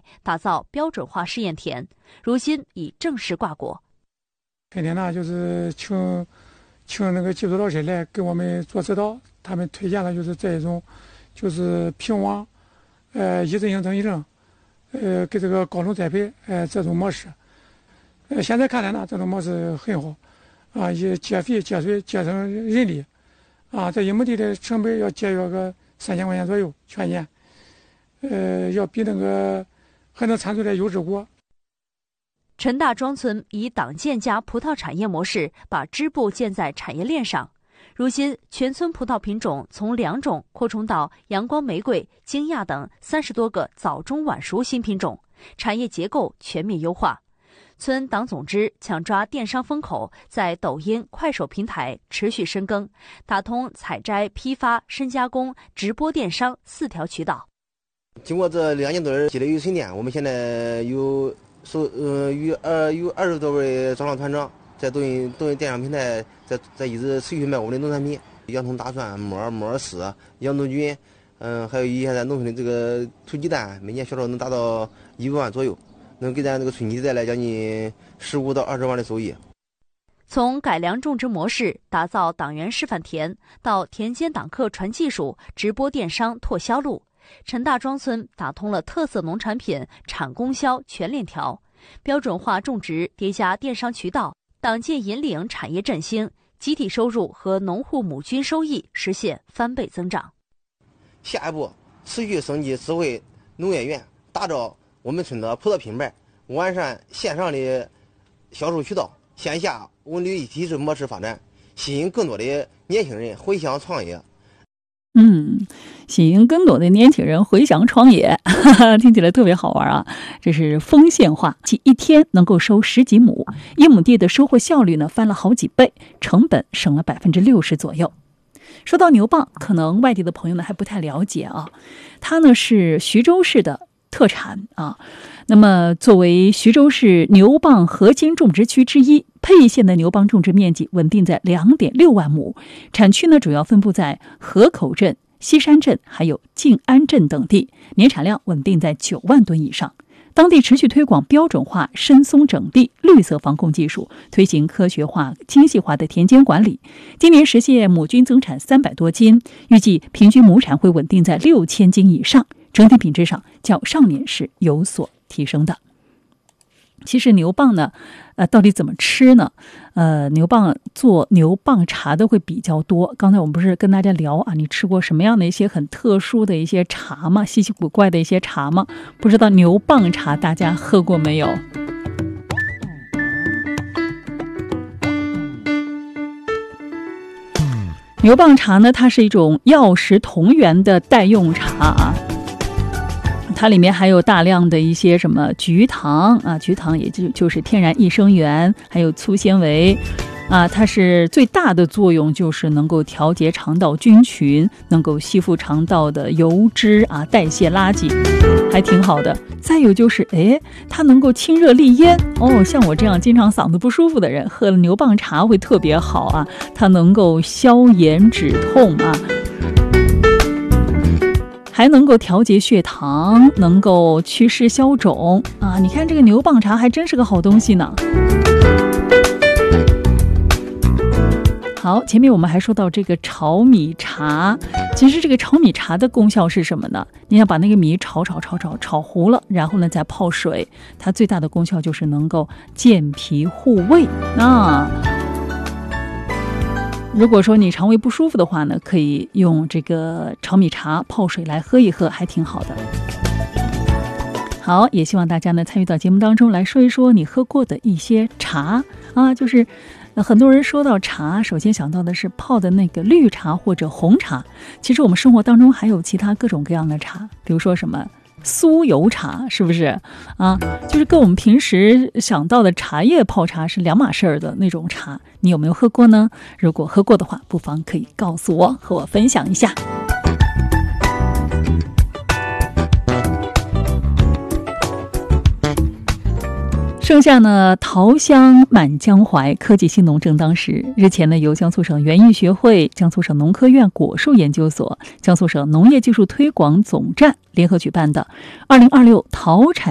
打造标准化试验田，如今已正式挂果。 春天呢，就是请那个技术老师来给我们做指导，他们推荐了就是这一种，就是平网，一阵性增益症，给这个高种栽培，这种模式。现在看来呢，这种模式很好，啊，也节肥节水节省人力，啊，这1亩地的成本要节约个3000块钱左右，全年，要比那个还能产出来优质果。 陈大庄村以党建加葡萄产业模式，把支部建在产业链上。如今，全村葡萄品种从2种扩充到阳光玫瑰、京亚等30多个早中晚熟新品种，产业结构全面优化。村党总支抢抓电商风口，在抖音、快手平台持续深耕，打通采摘、批发、深加工、直播电商4条渠道。 经过这2年多的积累与沉淀，我们现在有20多位招商团长在抖音电商平台在一直持续卖我们的农产品，洋葱、大蒜、木耳丝、洋豆菌，还有一些在农村的这个土鸡蛋，每年销售能达到100万左右，能给咱这个村级带来将近15到20万的收益。 从改良种植模式、打造党员示范田，到田间党课传技术、直播电商拓销路，陈大庄村打通了特色农产品产供销全链条，标准化种植叠加电商渠道，党建引领产业振兴，集体收入和农户亩均收益实现翻倍增长。 下一步持续升级智慧农业园，打造我们村的葡萄品牌，完善线上的销售渠道，线下文旅一体式模式发展，吸引更多的年轻人回乡创业。 吸引更多的年轻人回乡创业，听起来特别好玩啊！这是丰县话，即一天能够收10几亩，1亩地的收获效率呢翻了好几倍，成本省了60%左右。说到牛蒡，可能外地的朋友呢还不太了解啊，它呢是徐州市的特产啊。那么作为徐州市牛蒡核心种植区之一，沛县的牛蒡种植面积稳定在2.6万亩，产区呢主要分布在河口镇、西山镇还有静安镇等地，年产量稳定在9万吨以上。当地持续推广标准化深松整地、绿色防控技术，推行科学化、精细化的田间管理。今年实现亩均增产300多斤，预计平均亩产会稳定在6000斤以上，整体品质上较上年是有所提升的。其实牛蒡呢，到底怎么吃呢？牛蒡做牛蒡茶的会比较多。刚才我们不是跟大家聊啊，你吃过什么样的一些很特殊的一些茶吗？稀奇古怪的一些茶吗？不知道牛蒡茶大家喝过没有？牛蒡茶呢，它是一种药食同源的代用茶啊。它里面还有大量的一些什么菊糖啊，菊糖也就是天然益生元，还有粗纤维啊，它是最大的作用就是能够调节肠道菌群，能够吸附肠道的油脂啊，代谢垃圾，还挺好的。再有就是它能够清热利咽哦，像我这样经常嗓子不舒服的人，喝了牛蒡茶会特别好啊，它能够消炎止痛啊，还能够调节血糖，能够祛湿消肿啊！你看这个牛蒡茶还真是个好东西呢。好，前面我们还说到这个炒米茶，其实这个炒米茶的功效是什么呢？你要把那个米炒糊了，然后呢再泡水，它最大的功效就是能够健脾护胃啊。如果说你肠胃不舒服的话呢，可以用这个炒米茶泡水来喝一喝，还挺好的。好，也希望大家呢参与到节目当中来说一说你喝过的一些茶啊，就是很多人说到茶，首先想到的是泡的那个绿茶或者红茶，其实我们生活当中还有其他各种各样的茶，比如说什么酥油茶，是不是啊？就是跟我们平时想到的茶叶泡茶是两码事儿的那种茶，你有没有喝过呢？如果喝过的话，不妨可以告诉我，和我分享一下。盛夏呢，桃香满江淮，科技新农正当时。日前呢，由江苏省园艺学会、江苏省农科院果树研究所、江苏省农业技术推广总站联合举办的2026桃产